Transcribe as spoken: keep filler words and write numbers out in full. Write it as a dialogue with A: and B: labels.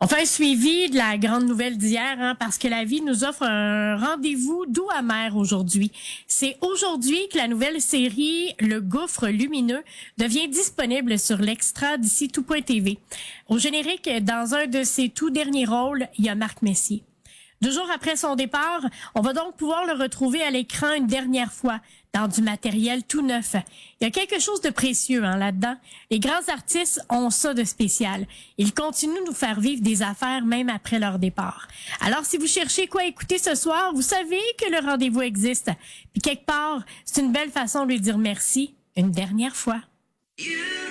A: On fait un suivi de la grande nouvelle d'hier, hein, parce que la vie nous offre un rendez-vous doux amer aujourd'hui. C'est aujourd'hui que la nouvelle série Le Gouffre lumineux devient disponible sur l'Extra d'ici tout point T V. Au générique, dans un de ses tout derniers rôles, il y a Marc Messier. Deux jours après son départ, on va donc pouvoir le retrouver à l'écran une dernière fois, dans du matériel tout neuf. Il y a quelque chose de précieux hein, là-dedans. Les grands artistes ont ça de spécial. Ils continuent de nous faire vivre des affaires même après leur départ. Alors, si vous cherchez quoi écouter ce soir, vous savez que le rendez-vous existe. Puis quelque part, c'est une belle façon de lui dire merci une dernière fois.